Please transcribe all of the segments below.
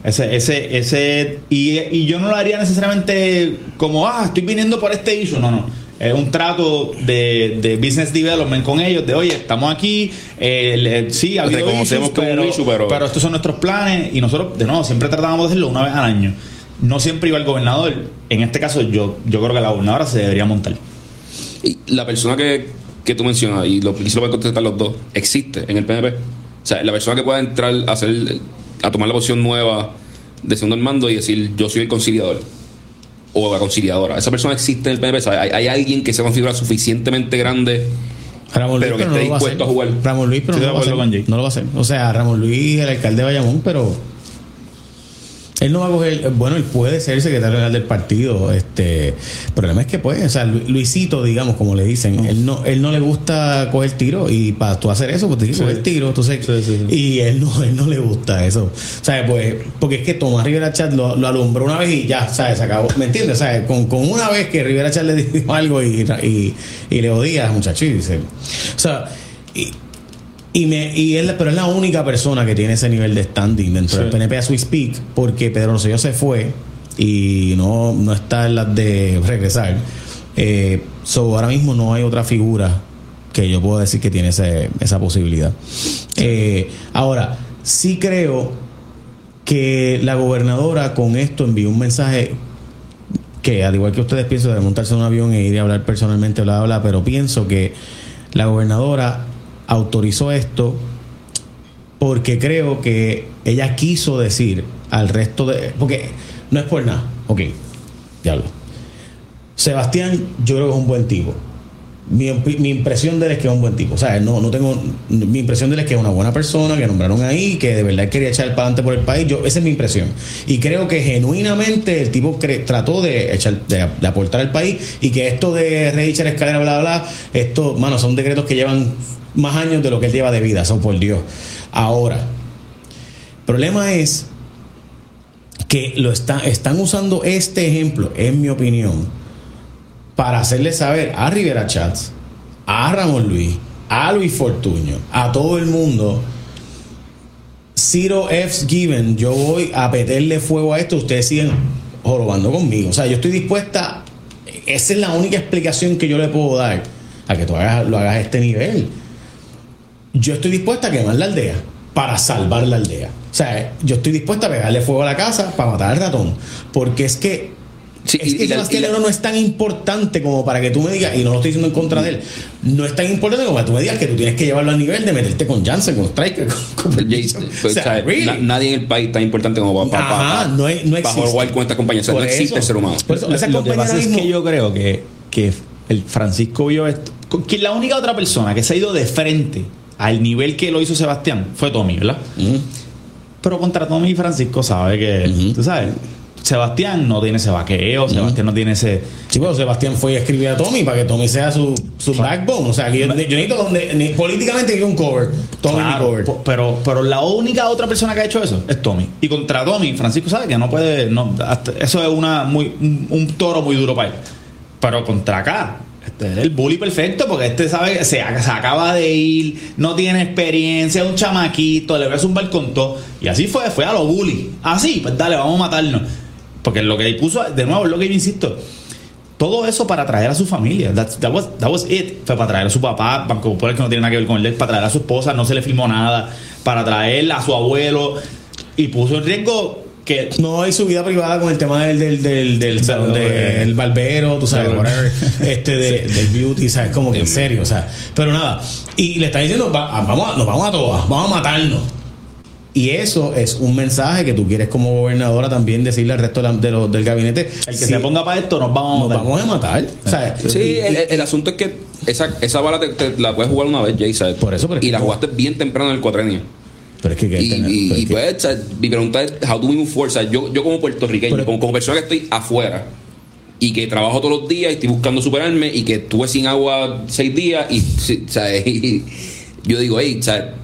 Y yo no lo haría necesariamente como, estoy viniendo por este issue. No. Es un trato de business development con ellos, de oye, estamos aquí, sí, reconocemos que es un issue, pero estos son nuestros planes, y nosotros, de nuevo, siempre tratábamos de hacerlo una vez al año. No siempre iba el gobernador. En este caso, yo creo que la gobernadora se debería montar. Y la persona que tú mencionas, y lo pueden contestar los dos, existe en el PNP. O sea, la persona que pueda entrar a tomar la posición nueva de segundo al mando y decir, yo soy el conciliador o la conciliadora, esa persona existe en el PNP. ¿Hay alguien que sea una figura suficientemente grande, Ramón Luis, pero que esté dispuesto a jugar? Ramón Luis, pero no lo va a hacer. O sea, Ramón Luis, el alcalde de Bayamón, pero él no va a coger, bueno, él puede ser el secretario general del partido. El problema es que o sea, Luisito, digamos, como le dicen, él no le gusta coger tiro, y para tú hacer eso, pues te coger tiro, entonces, y él no le gusta eso. O sea, pues, porque es que Tomás Rivera Chat lo alumbró una vez y ya, ¿sabes? Se acabó, ¿me entiendes? O sea, con una vez que Rivera Chat le dijo algo y le odia, muchacho, y dice, o sea, pero es la única persona que tiene ese nivel de standing dentro del PNP as we speak, porque Pedro Rosselló se fue y no está en las de regresar. Ahora mismo no hay otra figura que yo pueda decir que tiene esa posibilidad. Ahora, sí creo que la gobernadora con esto envió un mensaje que, al igual que ustedes, pienso de montarse en un avión e ir a hablar personalmente, bla, bla, bla, pero pienso que la gobernadora autorizó esto porque creo que ella quiso decir al resto porque no es por nada, diablo, Sebastián, yo creo que es un buen tipo. Mi impresión de él es que es un buen tipo. O sea, mi impresión de él es que es una buena persona, que nombraron ahí, que de verdad quería echar para adelante por el país. Esa es mi impresión. Y creo que genuinamente el tipo trató de aportar al país, y que esto de reechar escalera, bla, bla, esto, mano, son decretos que llevan más años de lo que él lleva de vida, son por Dios. Ahora, el problema es que están usando este ejemplo, en mi opinión, para hacerle saber a Rivera Chats, a Ramón Luis, a Luis Fortuño, a todo el mundo: zero F's given, yo voy a meterle fuego a esto, ustedes siguen jorobando conmigo. O sea, yo estoy dispuesta, esa es la única explicación que yo le puedo dar a que tú lo hagas a este nivel. Yo estoy dispuesta a quemar la aldea para salvar la aldea. O sea, yo estoy dispuesta a pegarle fuego a la casa para matar al ratón, porque es que Sebastián Lerdo no es tan importante como para que tú me digas, y no lo estoy diciendo en contra de él, no es tan importante como para que tú me digas que tú tienes que llevarlo al nivel de meterte con Jansen, con Striker, nadie en el país tan importante como para jugar con esta compañía. O sea, no existe el ser humano. Por eso, lo que pasa es que yo creo que el Francisco vio esto, que la única otra persona que se ha ido de frente al nivel que lo hizo Sebastián fue Tommy, ¿verdad? Pero contra Tommy y Francisco sabe que, tú sabes, Sebastián no tiene ese vaqueo, Sebastián no tiene ese... Sí, pero Sebastián fue a escribir a Tommy para que Tommy sea su backbone. O sea, que yo necesito políticamente quiero un cover. Tommy, claro, cover. Pero la única otra persona que ha hecho eso es Tommy. Y contra Tommy, Francisco sabe que no puede... eso es un toro muy duro para él. Pero contra acá, es el bully perfecto, porque sabe que se acaba de ir, no tiene experiencia, es un chamaquito, le voy a zumbar con todo. Y así fue a los bully. Así, pues dale, vamos a matarnos. Porque lo que puso, de nuevo, es lo que yo insisto, todo eso para traer a su familia. That was it. Fue para traer a su papá, Banco Popular, que no tiene nada que ver con él, para traer a su esposa, no se le filmó nada, para traer a su abuelo, y puso en riesgo que no hay su vida privada con el tema del barbero, tú sabes, whatever, del beauty, sabes, como que en serio, o sea, pero nada, y le está diciendo nos vamos a todas, vamos a matarnos. Y eso es un mensaje que tú quieres como gobernadora también decirle al resto del gabinete: el que se ponga para esto nos vamos a matar. O sea, sí, el asunto es que esa bala te la puedes jugar una vez, Jay, ¿sabes? Por eso, y la jugaste bien temprano en el cuatrenio. Pero es que pues, o sea, mi pregunta es: how do we move forward? O sea, yo como puertorriqueño, como persona que estoy afuera y que trabajo todos los días y estoy buscando superarme, y que estuve sin agua 6 días, y, o sea, yo digo, hey, o sea,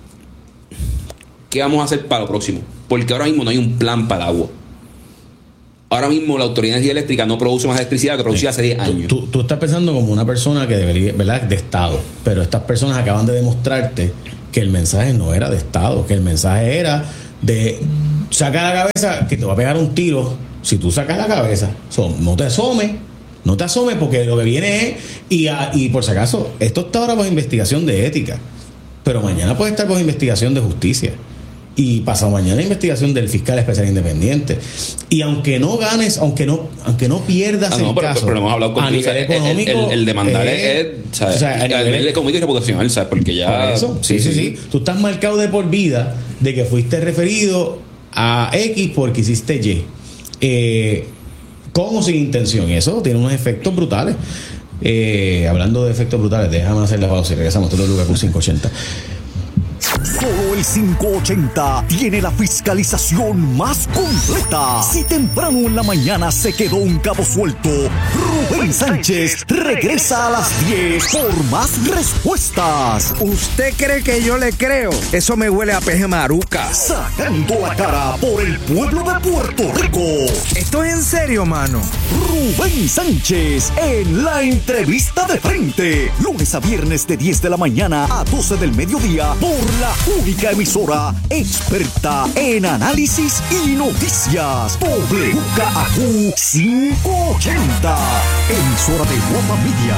¿qué vamos a hacer para lo próximo? Porque ahora mismo no hay un plan para el agua. Ahora mismo la Autoridad de Energía Eléctrica no produce más electricidad que producía hace 10 años. Tú estás pensando como una persona que debería, ¿verdad?, de Estado. Pero estas personas acaban de demostrarte que el mensaje no era de Estado, que el mensaje era de saca la cabeza que te va a pegar un tiro. Si tú sacas la cabeza, no te asomes porque lo que viene es, y por si acaso, esto está ahora bajo investigación de ética, pero mañana puede estar bajo investigación de justicia. Y pasado mañana investigación del fiscal especial independiente. Y aunque no ganes, aunque no pierdas el caso, pero hemos hablado a nivel económico, el demandar es ¿sabes? A nivel económico y reputacional, ¿sabes? Porque ya sí. Tú estás marcado de por vida de que fuiste referido a X porque hiciste Y, con o sin intención. Y eso tiene unos efectos brutales. Hablando de efectos brutales, déjame hacer la pausa y regresamos. Todo Luca con 580. Solo el 580 tiene la fiscalización más completa. Si temprano en la mañana se quedó un cabo suelto, Rubén Sánchez regresa a las 10 por más respuestas. ¿Usted cree que yo le creo? Eso me huele a peje maruca. Sacando la cara por el pueblo de Puerto Rico. ¿Esto es en serio, mano? Rubén Sánchez en la entrevista de frente. Lunes a viernes de 10 de la mañana a 12 del mediodía por la única emisora experta en análisis y noticias. WKAQ 580. Emisora de Guapa Media.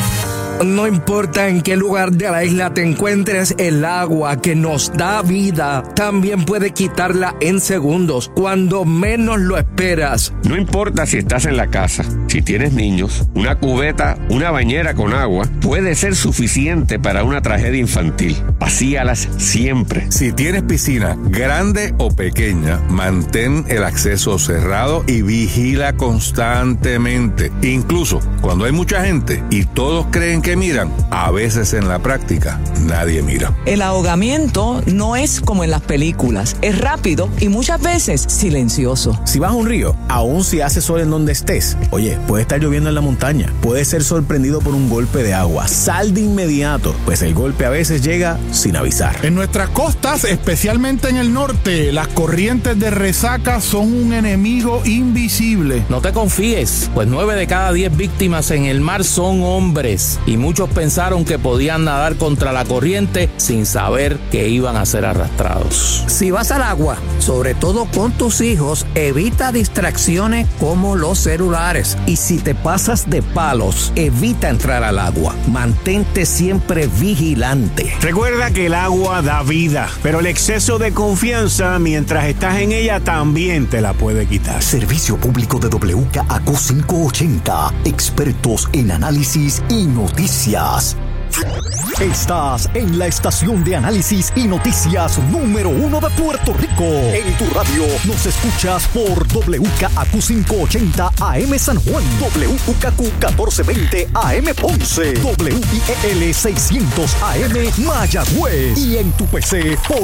No importa en qué lugar de la isla te encuentres, el agua que nos da vida también puede quitarla en segundos, cuando menos lo esperas. No importa si estás en la casa, si tienes niños, una cubeta, una bañera con agua puede ser suficiente para una tragedia infantil. Vacíalas siempre. Si tienes piscina, grande o pequeña, mantén el acceso cerrado y vigila constantemente. Incluso cuando hay mucha gente y todos creen que miran, a veces en la práctica nadie mira. El ahogamiento no es como en las películas, es rápido y muchas veces silencioso. Si vas a un río, aun si hace sol en donde estés, oye, puede estar lloviendo en la montaña, puedes ser sorprendido por un golpe de agua. Sal de inmediato, pues el golpe a veces llega sin avisar. En nuestras costas, especialmente en el norte, las corrientes de resaca son un enemigo invisible. No te confíes, pues 9 de cada 10 víctimas en el mar son hombres. Y muchos pensaron que podían nadar contra la corriente sin saber que iban a ser arrastrados. Si vas al agua, sobre todo con tus hijos, evita distracciones como los celulares. Y si te pasas de palos, evita entrar al agua. Mantente siempre vigilante. Recuerda que el agua da vida, pero el exceso de confianza mientras estás en ella también te la puede quitar. Servicio público de WKAQ 580. Expertos en análisis y noticias. Estás en la estación de análisis y noticias número 1 de Puerto Rico. En tu radio nos escuchas por WKAQ 580 AM San Juan, WKAQ 1420 AM Ponce, WIEL 600 AM Mayagüez y en tu PC por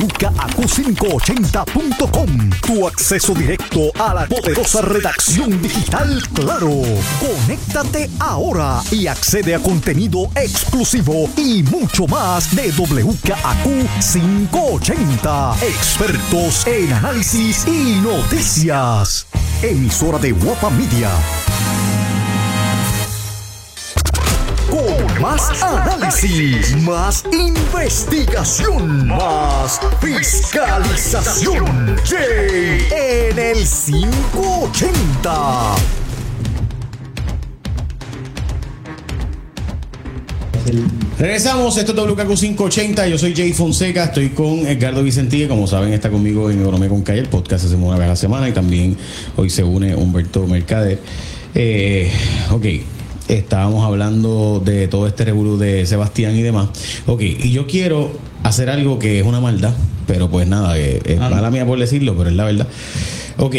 WKAQ580.com. Tu acceso directo a la poderosa redacción digital Claro. Conéctate ahora y accede a contenido exclusivo y mucho más de WKAQ 580. Expertos en análisis y noticias. Emisora de Guapa Media. Con más análisis, más investigación, más fiscalización. Jay en el 580. Regresamos, esto es WKAQ 580. Yo soy Jay Fonseca, estoy con Edgardo Vicentilla. Como saben, está conmigo en Economía con Calle, el podcast hacemos una vez a la semana. Y también hoy se une Humberto Mercader. Ok, estábamos hablando de todo este revolú de Sebastián y demás. Ok, y yo quiero hacer algo que es una maldad, pero pues nada, es mala mía por decirlo, pero es la verdad. Ok,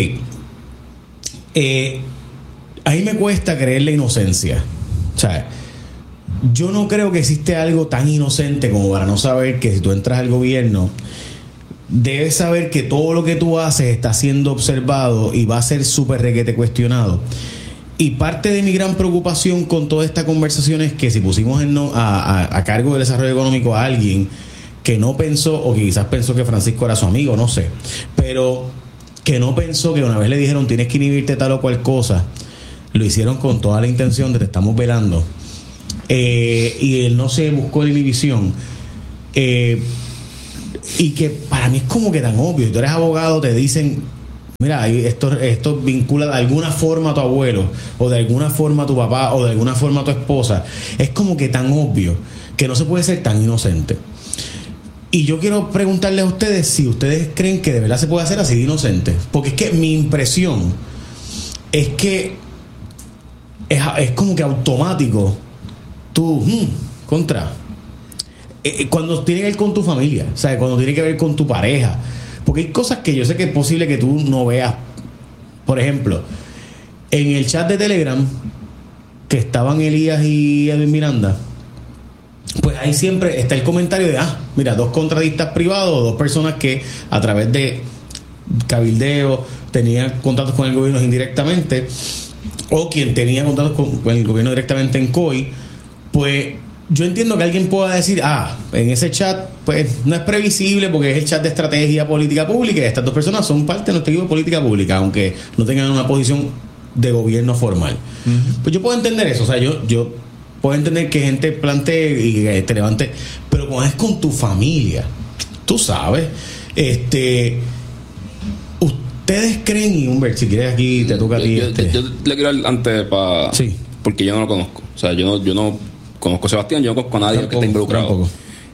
a mí me cuesta creer la inocencia. O sea, yo no creo que existe algo tan inocente como para no saber que si tú entras al gobierno, debes saber que todo lo que tú haces está siendo observado y va a ser súper requete cuestionado. Y parte de mi gran preocupación con toda esta conversación es que si pusimos a cargo del desarrollo económico a alguien que no pensó, o que quizás pensó que Francisco era su amigo, no sé, pero que no pensó que una vez le dijeron tienes que inhibirte tal o cual cosa, lo hicieron con toda la intención de te estamos velando. Y él no se buscó la inhibición. Y que para mí es como que tan obvio. Tú eres abogado, te dicen, mira, esto vincula de alguna forma a tu abuelo, o de alguna forma a tu papá, o de alguna forma a tu esposa. Es como que tan obvio que no se puede ser tan inocente. Y yo quiero preguntarle a ustedes si ustedes creen que de verdad se puede hacer así de inocente. Porque es que mi impresión es que es como que automático. Tú, cuando tiene que ver con tu familia, ¿sabes? Cuando tiene que ver con tu pareja. Porque hay cosas que yo sé que es posible que tú no veas. Por ejemplo, en el chat de Telegram, que estaban Elías y Edwin Miranda, pues ahí siempre está el comentario de, mira, 2 contratistas privados, 2 personas que a través de cabildeo tenían contactos con el gobierno indirectamente, o quien tenía contactos con el gobierno directamente en COI. Pues yo entiendo que alguien pueda decir, en ese chat pues no es previsible porque es el chat de estrategia política pública y estas 2 personas son parte de nuestro equipo de política pública, aunque no tengan una posición de gobierno formal. Pues yo puedo entender eso. O sea, yo puedo entender que gente plantee y que te levante, pero cuando es con tu familia, tú sabes, ustedes creen, y Humbert, si quieres aquí te toca a ti. Yo le quiero dar antes sí, porque yo no lo conozco. O sea, yo no conozco a Sebastián, yo no conozco a nadie que esté involucrado.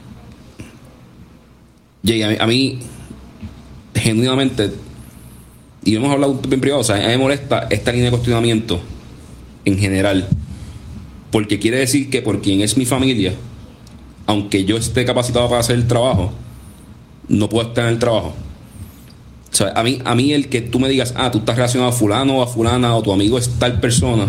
Jay, a mí genuinamente, y hemos hablado en privado, o sea, a mí me molesta esta línea de cuestionamiento en general, porque quiere decir que por quien es mi familia, aunque yo esté capacitado para hacer el trabajo, no puedo estar en el trabajo. O sea, a mí el que tú me digas, tú estás relacionado a fulano o a fulana, o tu amigo es tal persona,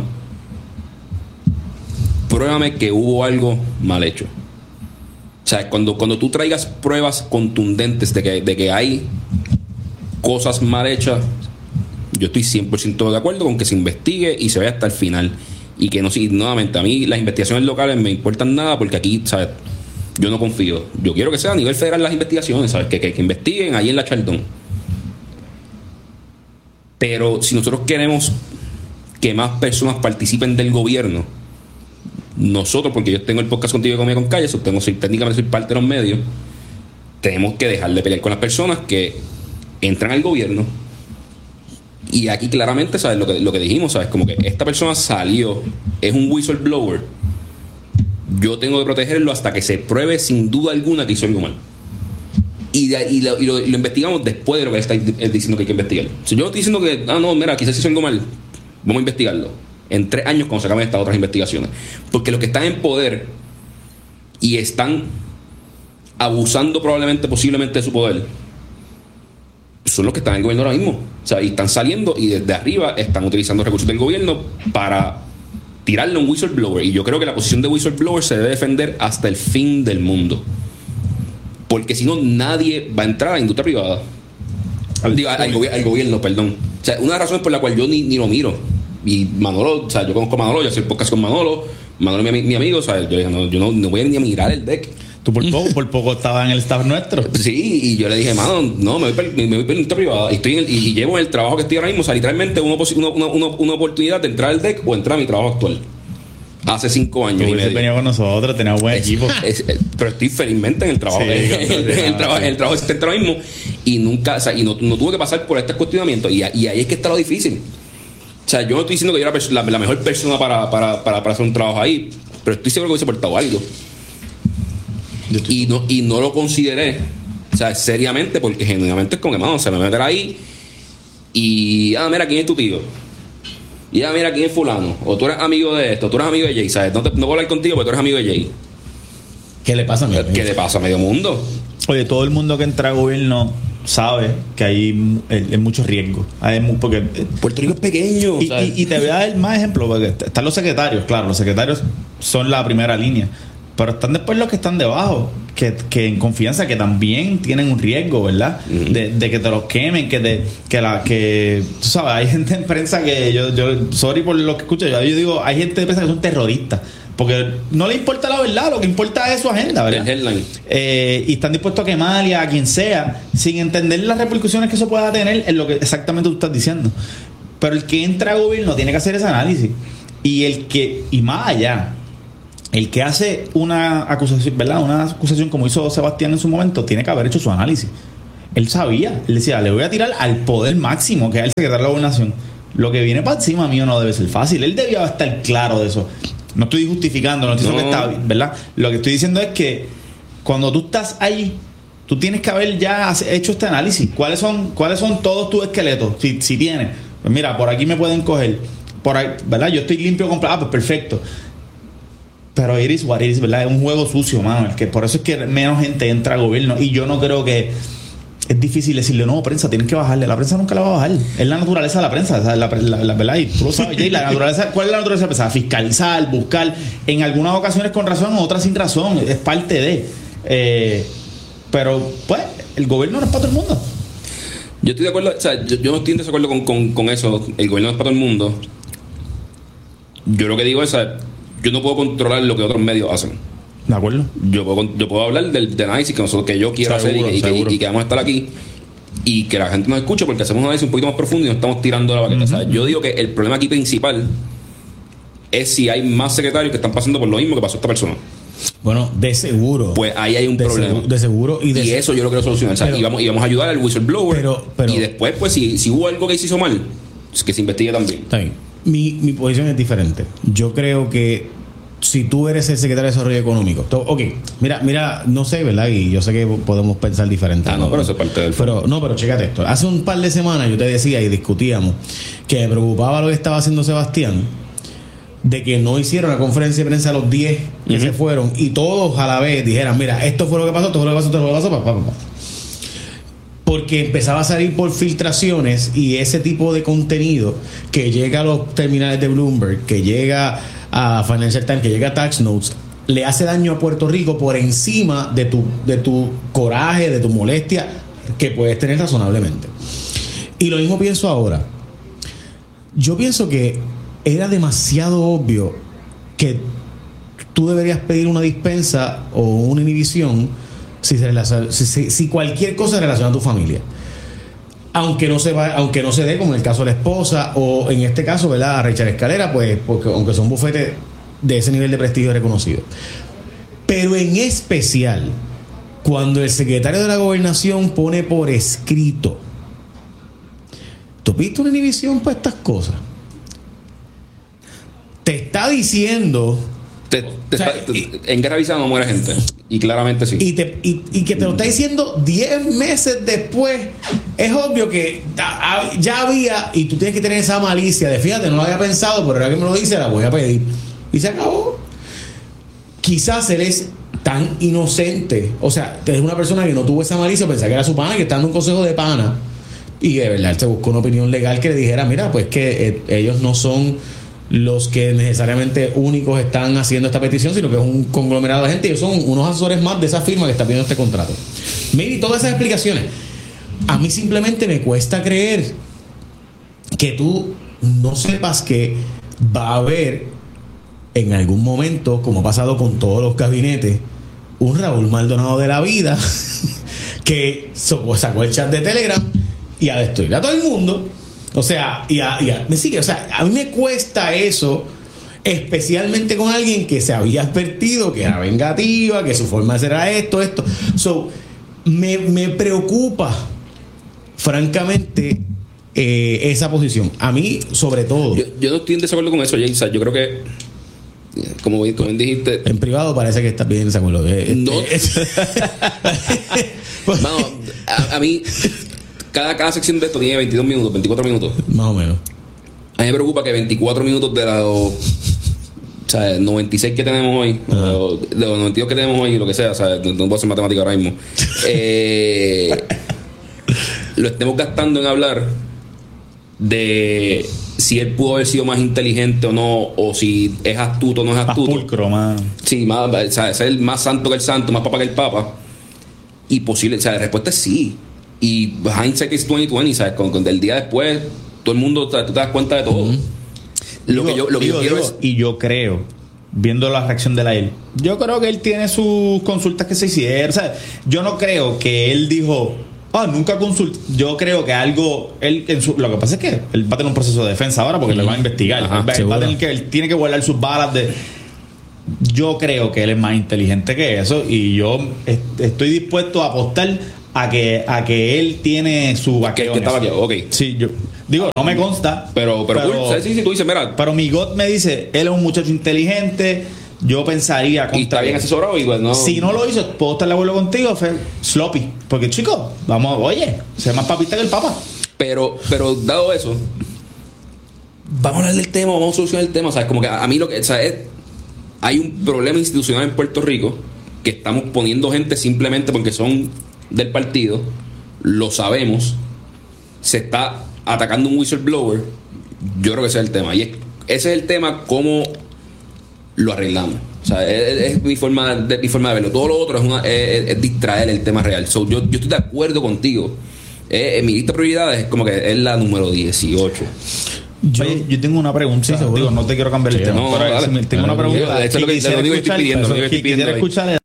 pruébame que hubo algo mal hecho. O sea, cuando tú traigas pruebas contundentes de que hay cosas mal hechas, yo estoy 100% de acuerdo con que se investigue y se vaya hasta el final. Y que no, nuevamente, a mí las investigaciones locales me importan nada, porque aquí, ¿sabes? Yo no confío. Yo quiero que sea a nivel federal las investigaciones, ¿sabes? Que investiguen ahí en la Chaldón. Pero si nosotros queremos que más personas participen del gobierno, nosotros, porque yo tengo el podcast Contigo y Economía con Calle, técnicamente soy parte de los medios, tenemos que dejar de pelear con las personas que entran al gobierno. Y aquí claramente, ¿sabes? Lo que dijimos, ¿sabes? Como que esta persona salió, es un whistleblower. Yo tengo que protegerlo hasta que se pruebe sin duda alguna que hizo algo mal. Y lo investigamos después de lo que él está diciendo que hay que investigar. Si yo no estoy diciendo que, mira, quizás hizo algo mal, vamos a investigarlo en 3 años cuando se acaben estas otras investigaciones. Porque los que están en poder y están abusando posiblemente de su poder, son los que están en el gobierno ahora mismo. O sea, y están saliendo y desde arriba están utilizando recursos del gobierno para tirarle a un whistleblower. Y yo creo que la posición de whistleblower se debe defender hasta el fin del mundo. Porque si no, nadie va a entrar a la industria privada. Al gobierno, perdón. O sea, una de las razones por la cual yo ni lo miro. Y Manolo, o sea, yo conozco a Manolo, yo hice el podcast con Manolo es mi amigo, o sea, yo le dije, yo no voy a ni a mirar el deck. Tú por poco estabas en el staff nuestro. Sí, y yo le dije, mano, no, me voy para la industria privada. Y llevo en el trabajo que estoy ahora mismo, o sea, literalmente una oportunidad de entrar al deck o entrar a mi trabajo actual. Hace 5 años. Tú venías con nosotros, teníamos buen equipo. Pero estoy felizmente en el trabajo. El trabajo existente ahora mismo. Y nunca, o sea, y no tuve que pasar por este cuestionamiento. Y ahí es que está lo difícil. O sea, yo no estoy diciendo que yo era la mejor persona para hacer un trabajo ahí, pero estoy seguro que hubiese aportado algo. Y no lo consideré, o sea, seriamente, porque genuinamente es como que, mano, se me va a meter ahí y, mira, ¿quién es tu tío? Y mira, ¿quién es fulano? O tú eres amigo de esto, tú eres amigo de Jay, ¿sabes? No puedo hablar contigo porque tú eres amigo de Jay. ¿Qué le pasa a medio mundo? ¿Qué le pasa a medio mundo? Oye, todo el mundo que entra a gobierno sabe que hay mucho riesgo. Porque Puerto Rico es pequeño. Y te voy a dar más ejemplos, porque están los secretarios, claro, los secretarios son la primera línea, pero están después los que están debajo, que en confianza, que también tienen un riesgo, ¿verdad? De que te los quemen, que tú sabes, hay gente en prensa que yo sorry por lo que escucho, yo digo, hay gente de prensa que son terroristas, porque no le importa la verdad, lo que importa es su agenda, ¿verdad? El headline. Y están dispuestos a quemarle a quien sea, sin entender las repercusiones que eso pueda tener en lo que exactamente tú estás diciendo. Pero el que entra a gobierno tiene que hacer ese análisis. Y más allá, el que hace una acusación, ¿verdad? Una acusación como hizo Sebastián en su momento, tiene que haber hecho su análisis. Él sabía, él decía, le voy a tirar al poder máximo, que es el secretario de la Gobernación. Lo que viene para encima mío no debe ser fácil. Él debía estar claro de eso. No estoy justificando, no estoy diciendo que está bien, ¿verdad? Lo que estoy diciendo es que cuando tú estás ahí, tú tienes que haber ya hecho este análisis. ¿Cuáles son todos tus esqueletos? Si tienes, pues mira, por aquí me pueden coger, por ahí, ¿verdad? Yo estoy limpio con pues perfecto. Pero it is what it is, ¿verdad? Es un juego sucio, mano. Es que por eso es que menos gente entra al gobierno. Y yo no creo que es difícil decirle, no, prensa, tienes que bajarle. La prensa nunca la va a bajar. Es la naturaleza de la prensa, ¿sabes? La ¿verdad? Y tú lo sabes, Jay, la naturaleza, ¿cuál es la naturaleza de la prensa? Fiscalizar, buscar, en algunas ocasiones con razón, en otras sin razón. Es parte de. Pero, pues, el gobierno no es para todo el mundo. Yo estoy de acuerdo, o sea, yo no estoy en desacuerdo con eso. El gobierno no es para todo el mundo. Yo lo que digo es, o sea, yo no puedo controlar lo que otros medios hacen. ¿De acuerdo? Yo puedo hablar del análisis que yo quiero hacer y que vamos a estar aquí y que la gente nos escuche porque hacemos un análisis un poquito más profundo y no estamos tirando la baqueta. O sea, yo digo que el problema aquí principal es si hay más secretarios que están pasando por lo mismo que pasó esta persona. Bueno, de seguro. Pues ahí hay un problema. De seguro. Y eso yo lo quiero solucionar. Pero, o sea, y vamos a ayudar al whistleblower. Y después, pues, si hubo algo que se hizo mal, que se investigue también. Está bien. Mi posición es diferente. Yo creo que si tú eres el secretario de Desarrollo Económico, mira, no sé, ¿verdad? Y yo sé que podemos pensar diferente. Pero eso es parte del... Pero chécate esto. Hace un par de semanas yo te decía y discutíamos que me preocupaba lo que estaba haciendo Sebastián, de que no hicieron una conferencia de prensa a los 10 que se fueron y todos a la vez dijeran, mira, esto fue lo que pasó, esto fue lo que pasó, esto fue lo que pasó, porque empezaba a salir por filtraciones y ese tipo de contenido que llega a los terminales de Bloomberg, que llega a Financial Times, que llega a Tax Notes, le hace daño a Puerto Rico por encima de tu coraje, de tu molestia que puedes tener razonablemente. Y lo mismo pienso ahora. Yo pienso que era demasiado obvio que tú deberías pedir una dispensa o una inhibición si cualquier cosa relaciona a tu familia, aunque no se dé, como en el caso de la esposa o en este caso, ¿verdad?, a Richard Escalera, pues porque aunque son bufetes de ese nivel de prestigio reconocido, pero en especial cuando el secretario de la Gobernación pone por escrito, ¿tú viste una inhibición para estas cosas? Te está diciendo en guerra avisada no muere gente. Y claramente sí. Y que te lo está diciendo 10 meses después. Es obvio que ya había, y tú tienes que tener esa malicia de fíjate, no lo había pensado, pero ahora que me lo dice, la voy a pedir. Y se acabó. Quizás él es tan inocente. O sea, es una persona que no tuvo esa malicia, pensaba que era su pana, que está dando un consejo de pana. Y de verdad él se buscó una opinión legal que le dijera, mira, pues que ellos no son los que necesariamente únicos están haciendo esta petición, sino que es un conglomerado de gente. Ellos son unos asesores más de esa firma que está pidiendo este contrato. Mire, todas esas explicaciones. A mí simplemente me cuesta creer que tú no sepas que va a haber en algún momento, como ha pasado con todos los gabinetes, un Raúl Maldonado de la vida que sacó el chat de Telegram y a destruir a todo el mundo. O sea, me sigue. O sea, a mí me cuesta eso, especialmente con alguien que se había advertido que era vengativa, que su forma de hacer era esto. So, me preocupa, francamente, esa posición. A mí, sobre todo. Yo no estoy en desacuerdo con eso, James. Yo creo que, como bien dijiste. En privado parece que estás bien en desacuerdo. No. A mí. Cada sección de esto tiene 22 minutos, 24 minutos. Más o menos. A mí me preocupa que 24 minutos de los 96 que tenemos hoy, de los 92 que tenemos hoy, lo que sea, o sea, no puedo hacer matemática ahora mismo, lo estemos gastando en hablar de si él pudo haber sido más inteligente o no, o si es astuto o no es astuto. Más pulcro, más. Sí, más, o sea, es el más santo que el santo, más papa que el papa. Y posible, o sea, la respuesta es sí. Y hindsight is 2020, ¿sabes? Con el día después, todo el mundo, tú te das cuenta de todo. Lo que yo quiero es... Y yo creo, viendo la reacción de él, yo creo que él tiene sus consultas que se hicieron. O sea, yo no creo que él dijo, nunca consulté. Yo creo que algo, lo que pasa es que él va a tener un proceso de defensa ahora porque le van a investigar. Él tiene que guardar sus balas de... yo creo que él es más inteligente que eso y yo estoy dispuesto a apostar a que él tiene su vaqueo. Que está vaqueado, ok. Sí, yo digo, no me consta. Pero sí, tú dices, mira. Pero mi God me dice, él es un muchacho inteligente. Yo pensaría. Y está bien asesorado y pues no. Si no lo hizo, puedo estar de acuerdo contigo, fue sloppy. Porque, chicos, vamos, oye, sé más papista que el Papa. Pero dado eso, vamos a hablar del tema, vamos a solucionar el tema. ¿Sabes? Como que a mí lo que. ¿Sabes? Hay un problema institucional en Puerto Rico que estamos poniendo gente simplemente porque son del partido. Lo sabemos. Se está atacando un whistleblower. Yo creo que ese es el tema. Y ese es el tema, cómo lo arreglamos. O sea, es mi forma de verlo. Todo lo otro es distraer el tema real. So, yo estoy de acuerdo contigo. En mi lista de prioridades es como que es la número 18. Yo tengo una pregunta. Sí, digo, no te quiero cambiar el tema. No, pero tengo una pregunta. Esto es lo que estoy pidiendo. Quisiera escuchar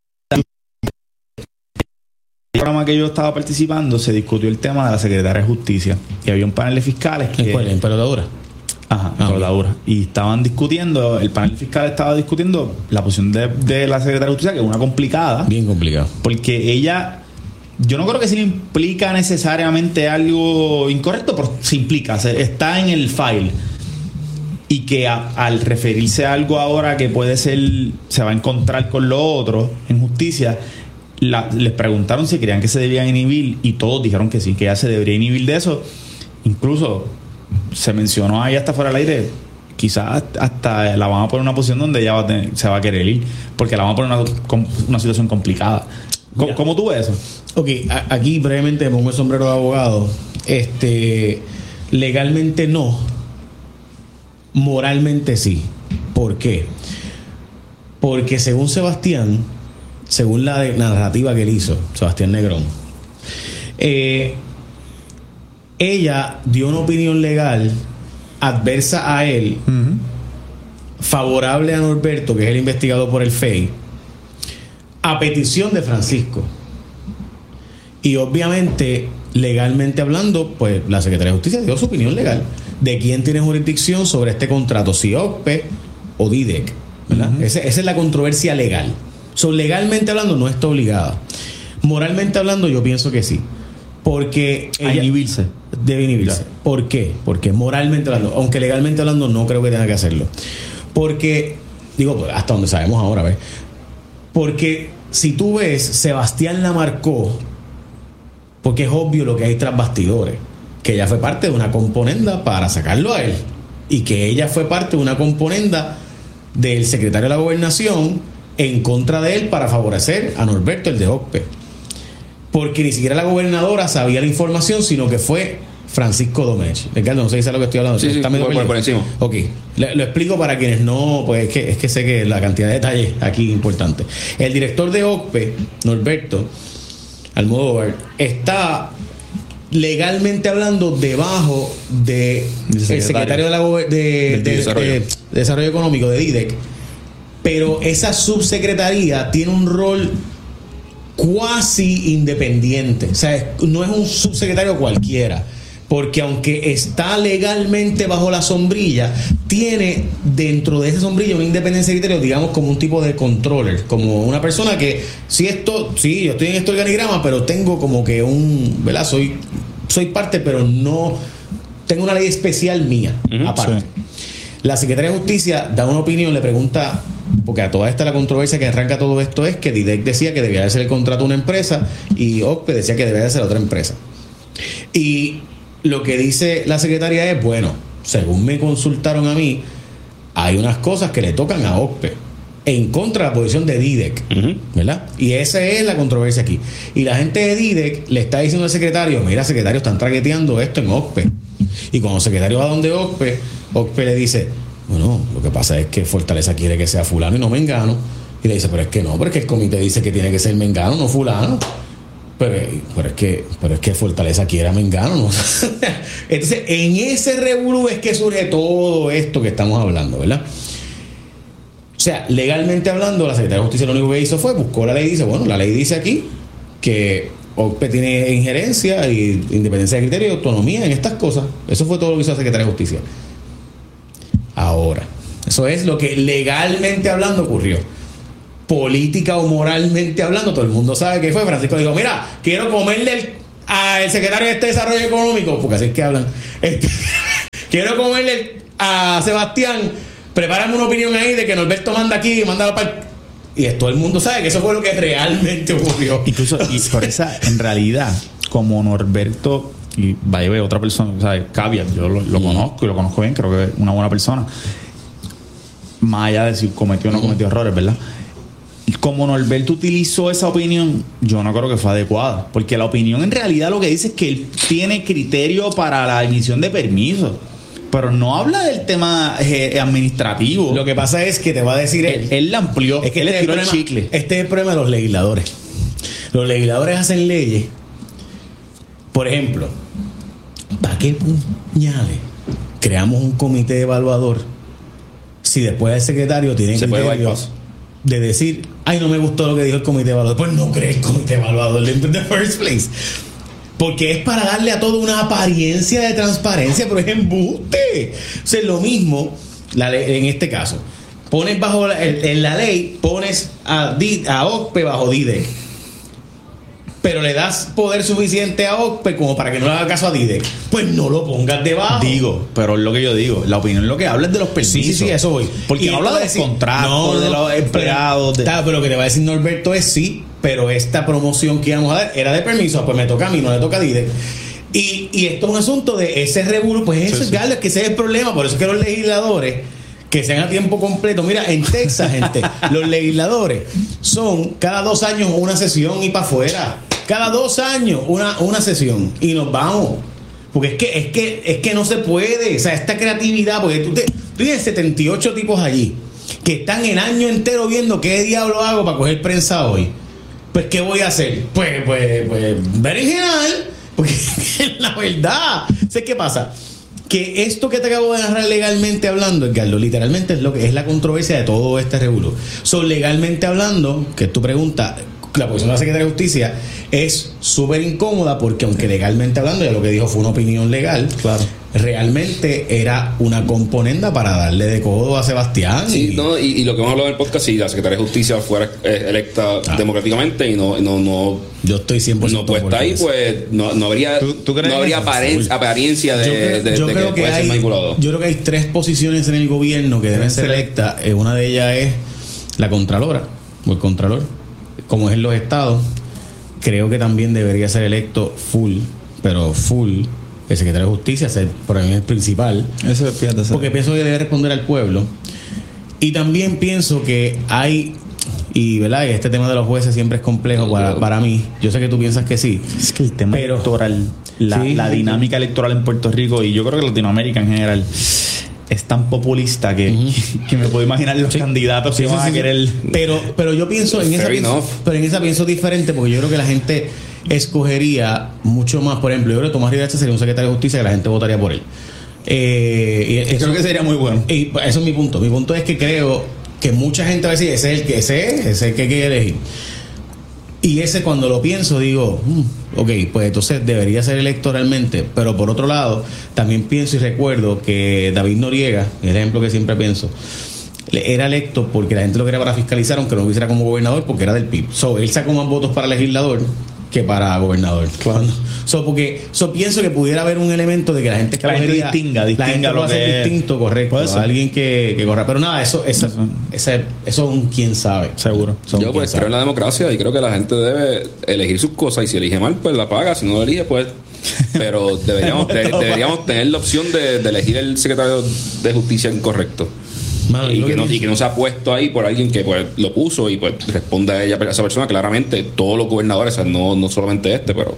el programa que yo estaba participando. Se discutió el tema de la Secretaría de Justicia y había un panel de fiscales que ¿cuál? ¿En Pelotadura? Ajá, Pelotadura. Y estaban discutiendo, el panel fiscal estaba discutiendo la posición de la Secretaría de Justicia, que es una complicada. Bien complicada. Porque ella, yo no creo que se le implica necesariamente algo incorrecto, pero se implica, está en el file. Y que al referirse a algo ahora que puede ser, se va a encontrar con lo otro en justicia, les preguntaron si querían que se debían inhibir y todos dijeron que sí, que ya se debería inhibir de eso. Incluso se mencionó ahí hasta fuera del aire, quizás hasta la van a poner en una posición donde ella se va a querer ir, porque la van a poner en una situación complicada. ¿Cómo tú ves eso? Ok, aquí brevemente me pongo el sombrero de abogado. Legalmente no, moralmente sí. ¿Por qué? Porque según Sebastián, según la narrativa que él hizo, Sebastián Negrón, ella dio una opinión legal adversa a él, favorable a Norberto, que es el investigado por el FEI, a petición de Francisco. Y obviamente, legalmente hablando, pues la Secretaría de Justicia dio su opinión legal de quién tiene jurisdicción sobre este contrato, si OCPE o DIDEC, ¿verdad? Esa es la controversia legal. Legalmente hablando no está obligada. Moralmente hablando yo pienso que sí. Porque inhibirse. Debe inhibirse. Ya. ¿Por qué? Porque moralmente hablando, aunque legalmente hablando no creo que tenga que hacerlo. Porque, digo, hasta donde sabemos ahora, ¿ves? Porque si tú ves, Sebastián la marcó porque es obvio lo que hay tras bastidores, que ella fue parte de una componenda para sacarlo a él y que ella fue parte de una componenda del secretario de la Gobernación en contra de él para favorecer a Norberto, el de OCPE. Porque ni siquiera la gobernadora sabía la información, sino que fue Francisco Domenech. Ricardo, no sé si sabe lo que estoy hablando. Sí, ¿Está medio por encima. Ok, lo explico para quienes no, pues es que sé que la cantidad de detalles aquí es importante. El director de OCPE, Norberto Almodóvar, está legalmente hablando debajo de el secretario de Desarrollo Económico de DIDEC, pero esa subsecretaría tiene un rol cuasi independiente. O sea, no es un subsecretario cualquiera, porque aunque está legalmente bajo la sombrilla, tiene dentro de esa sombrilla una independencia de criterio, digamos como un tipo de controller, como una persona que sí, yo estoy en este organigrama, pero tengo como que ¿verdad? Soy parte, pero no tengo una ley especial mía, aparte. Sí. La Secretaría de Justicia da una opinión, le pregunta, porque a toda esta la controversia que arranca todo esto es que DIDEC decía que debía de ser el contrato de una empresa y OCPE decía que debía de ser otra empresa. Y lo que dice la secretaria es, bueno, según me consultaron a mí, hay unas cosas que le tocan a OCPE en contra de la posición de DIDEC, ¿verdad? Y esa es la controversia aquí. Y la gente de DIDEC le está diciendo al secretario, mira, secretario, están traqueteando esto en OCPE. Y cuando el secretario va donde OCPE le dice, bueno, lo que pasa es que Fortaleza quiere que sea fulano y no mengano. Y le dice, pero es que no, porque el comité dice que tiene que ser mengano, no fulano. Pero es que Fortaleza quiere a mengano, ¿no? Entonces, en ese revolú es que surge todo esto que estamos hablando, ¿verdad? O sea, legalmente hablando, la Secretaría de Justicia lo único que hizo fue buscó la ley y dice, bueno, la ley dice aquí que OCPE tiene injerencia y independencia de criterio y autonomía en estas cosas. Eso fue todo lo que hizo la Secretaría de Justicia. Ahora, Eso es lo que legalmente hablando ocurrió. Política o moralmente hablando, todo el mundo sabe que fue. Francisco dijo, mira, quiero comerle al secretario de Desarrollo Económico, porque así es que hablan, quiero comerle a Sebastián, prepárame una opinión ahí de que Norberto manda aquí y mándalo para... Y todo el mundo sabe que eso fue lo que realmente ocurrió. Incluso, y por esa, en realidad, como Norberto, y vaya, otra persona, o sea, Caviar, yo lo conozco y lo conozco bien, creo que es una buena persona. Más allá de si cometió o no cometió errores, ¿verdad? Como Norberto utilizó esa opinión, yo no creo que fue adecuada. Porque la opinión en realidad lo que dice es que él tiene criterio para la emisión de permisos. Pero no habla del tema administrativo. Lo que pasa es que te va a decir él la amplió, es que él le tiró el chicle. Este es el problema de los legisladores. Los legisladores hacen leyes. Por ejemplo, ¿para qué puñales creamos un comité evaluador si después el secretario tiene criterio de decir, ay, no me gustó lo que dijo el comité evaluador? Pues no cree el comité evaluador in the first place. Porque es para darle a todo una apariencia de transparencia, pero es embuste. O sea, lo mismo en este caso. Pones bajo en la ley, pones a OCPE bajo DIDEC. Pero le das poder suficiente a OCPE como para que no le haga caso a DIDEC. Pues no lo pongas debajo. Digo, pero es lo que yo digo. La opinión lo que habla es de los permisos. Sí, eso voy. Porque no habla de los contratos, de los empleados. Pero lo que te va a decir Norberto es sí, pero esta promoción que íbamos a dar era de permiso, pues me toca a mí, no le toca a DIDEC. Y esto es un asunto de ese revuelo, pues eso es Galo, es que ese es el problema. Por eso es que los legisladores que sean a tiempo completo. Mira, en Texas, gente, los legisladores son cada 2 años una sesión y para afuera. Cada 2 años una sesión y nos vamos. Porque es que no se puede. O sea, esta creatividad, porque tú tienes 78 tipos allí que están el año entero viendo qué diablo hago para coger prensa hoy. Pues, ¿qué voy a hacer? Pues, berenjenal. Porque la verdad, ¿sabes qué pasa? Que esto que te acabo de narrar legalmente hablando, Edgardo, literalmente es lo que es la controversia de todo este revuelo. Legalmente hablando, que es tu pregunta, la posición de la Secretaría de Justicia es súper incómoda porque aunque legalmente hablando, ya lo que dijo fue una opinión legal, claro, realmente era una componenda para darle de codo a Sebastián. Sí, y lo que hemos hablado en el podcast, si la Secretaría de Justicia fuera electa democráticamente y no yo estoy 100% no puesta ahí, pues no habría apariencia de yo creo que puede ser manipulado. Yo creo que hay 3 posiciones en el gobierno que deben ser electas. Una de ellas es la Contralora o el Contralor, como es en los estados. Creo que también debería ser electo full el secretario de Justicia, por mí es el principal. Eso porque pienso que debe responder al pueblo. Y también pienso que hay, y verdad, y este tema de los jueces siempre es complejo para mí. Yo sé que tú piensas que sí. Es que el tema electoral, la dinámica electoral en Puerto Rico, y yo creo que Latinoamérica en general, es tan populista que me puedo imaginar los candidatos que van a querer. Pero yo pienso en esa pienso diferente, porque yo creo que la gente escogería mucho más. Por ejemplo, yo creo que Tomás Rivera sería un secretario de Justicia que la gente votaría por él. Creo que sería muy bueno. Y eso es mi punto. Mi punto es que creo que mucha gente va a decir, ese es el que quiere elegir. Y ese, cuando lo pienso, digo, ok, pues entonces debería ser electoralmente. Pero por otro lado, también pienso y recuerdo que David Noriega, el ejemplo que siempre pienso, era electo porque la gente lo quería para fiscalizar, aunque no lo hiciera como gobernador, porque era del PIB. Él sacó más votos para legislador que para gobernador. Claro. Pienso que pudiera haber un elemento de que la gente distinga lo que es distinto, correcto, a alguien que corra. Pero nada, eso es un quién sabe. Seguro. Yo pues creo en la democracia y creo que la gente debe elegir sus cosas, y si elige mal, pues la paga, si no lo elige, pues. Pero deberíamos tener la opción de elegir el secretario de Justicia incorrecto. Mano, y que no se ha puesto ahí por alguien que pues lo puso y pues responde a esa persona claramente. Todos los gobernadores, o sea, no solamente pero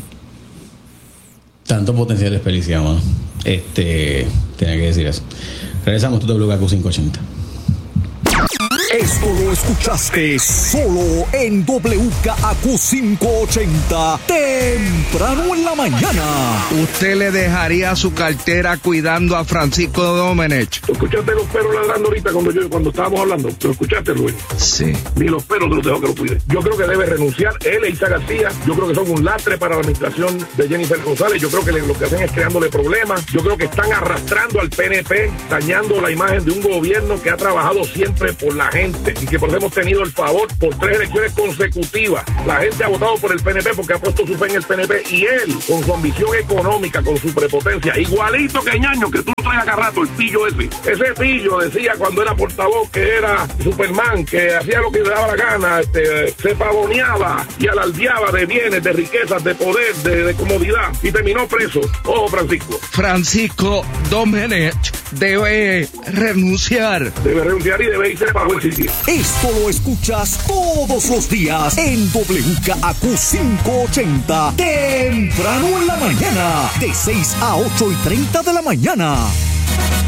tanto potencial de felicidad, mano. Tenía que decir eso. Regresamos, tu WKQ 580. Esto lo escuchaste solo en WKAQ 580, temprano en la mañana. ¿Usted le dejaría su cartera cuidando a Francisco Domenech? ¿Escuchaste los perros ladrando ahorita cuando estábamos hablando? ¿Lo escuchaste, Luis? Sí. Ni los perros te los dejo que lo cuide. Yo creo que debe renunciar él e Isa García. Yo creo que son un lastre para la administración de Jennifer González. Yo creo que lo que hacen es creándole problemas. Yo creo que están arrastrando al PNP, dañando la imagen de un gobierno que ha trabajado siempre por la gente y que por eso hemos tenido el favor por 3 elecciones consecutivas. La gente ha votado por el PNP porque ha puesto su fe en el PNP y él, con su ambición económica, con su prepotencia, igualito que Ñaño, que tú traes acá rato, el pillo ese. Ese pillo decía cuando era portavoz que era Superman, que hacía lo que le daba la gana, se pavoneaba y alardeaba de bienes, de riquezas, de poder, de comodidad y terminó preso. Ojo, Francisco. Francisco Domenech debe renunciar. Debe renunciar y debe irse para buen sitio. Esto lo escuchas todos los días en WKAQ 580, temprano en la mañana, de 6 a 8:30 de la mañana.